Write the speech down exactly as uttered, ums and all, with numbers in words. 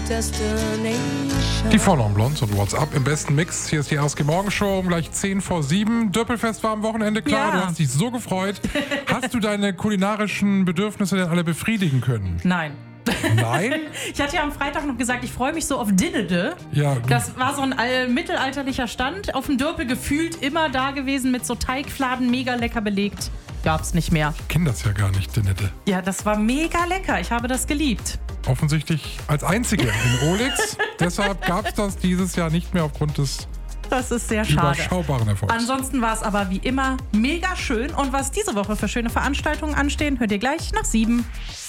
Die Four Blondes und What's Up im besten Mix. Hier ist die R S G Morgenshow um gleich zehn vor sieben. Döppelfest war am Wochenende, klar. Ja. Du hast dich so gefreut. Hast du deine kulinarischen Bedürfnisse denn alle befriedigen können? Nein. Nein? Ich hatte ja am Freitag noch gesagt, ich freue mich so auf Dinnede. Ja. Das war so ein all- mittelalterlicher Stand. Auf dem Dörpel gefühlt immer da gewesen mit so Teigfladen, mega lecker belegt. Gab's nicht mehr. Ich kenne das ja gar nicht, Denette. Ja, das war mega lecker. Ich habe das geliebt. Offensichtlich als einzige in Olix. Deshalb gab es das dieses Jahr nicht mehr aufgrund des Das ist sehr schade. überschaubaren Erfolgs. Ansonsten war es aber wie immer mega schön. Und was diese Woche für schöne Veranstaltungen anstehen, hört ihr gleich nach sieben.